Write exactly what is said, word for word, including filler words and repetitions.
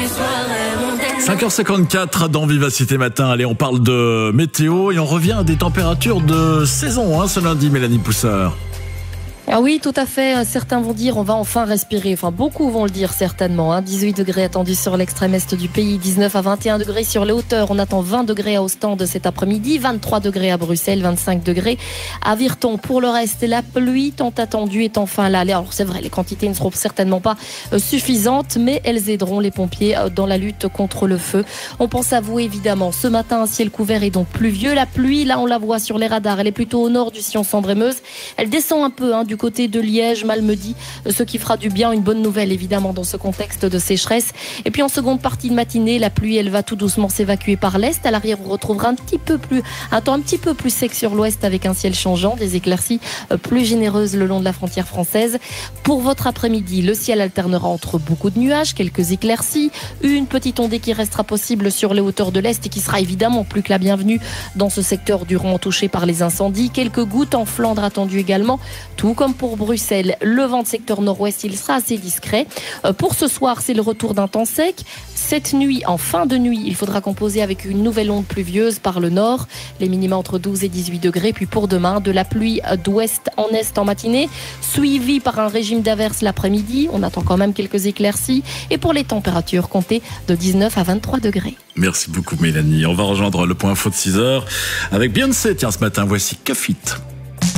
cinq heures cinquante-quatre dans Vivacité Matin. Allez, on parle de météo et on revient à des températures de saison hein, ce lundi, Mélanie Pousseur. Ah oui, tout à fait. Certains vont dire on va enfin respirer. Enfin, beaucoup vont le dire certainement. Hein. dix-huit degrés attendus sur l'extrême est du pays, dix-neuf à vingt et un degrés sur les hauteurs. On attend vingt degrés à Ostende cet après-midi, vingt-trois degrés à Bruxelles, vingt-cinq degrés à Virton. Pour le reste, la pluie tant attendue est enfin là. Alors c'est vrai, les quantités ne seront certainement pas suffisantes, mais elles aideront les pompiers dans la lutte contre le feu. On pense à vous évidemment. Ce matin, un ciel couvert et donc pluvieux. La pluie, là on la voit sur les radars. Elle est plutôt au nord du sillon Sambre-et-Meuse. Elle descend un peu hein, du Du côté de Liège, Malmedy, ce qui fera du bien, une bonne nouvelle évidemment dans ce contexte de sécheresse. Et puis en seconde partie de matinée, la pluie elle va tout doucement s'évacuer par l'est. À l'arrière, on retrouvera un petit peu plus, un temps un petit peu plus sec sur l'ouest avec un ciel changeant, des éclaircies plus généreuses le long de la frontière française. Pour votre après-midi, le ciel alternera entre beaucoup de nuages, quelques éclaircies, une petite ondée qui restera possible sur les hauteurs de l'est et qui sera évidemment plus que la bienvenue dans ce secteur durement touché par les incendies. Quelques gouttes en Flandre attendues également, tout comme pour Bruxelles. Le vent de secteur nord-ouest, il sera assez discret. Euh, pour ce soir, c'est le retour d'un temps sec. Cette nuit, en fin de nuit, il faudra composer avec une nouvelle onde pluvieuse par le nord. Les minima entre douze et dix-huit degrés. Puis pour demain, de la pluie d'ouest en est en matinée, suivie par un régime d'averses l'après-midi. On attend quand même quelques éclaircies. Et pour les températures, comptez de dix-neuf à vingt-trois degrés. Merci beaucoup Mélanie. On va rejoindre le point info de six heures avec Beyoncé. Tiens, ce matin, voici Cuff It.